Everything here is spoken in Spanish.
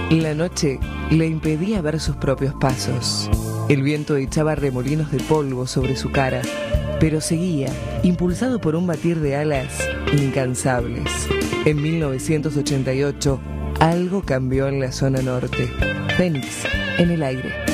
La noche le impedía ver sus propios pasos. El viento echaba remolinos de polvo sobre su cara, pero seguía, impulsado por un batir de alas incansables. En 1988, algo cambió en la zona norte. Fénix en el aire.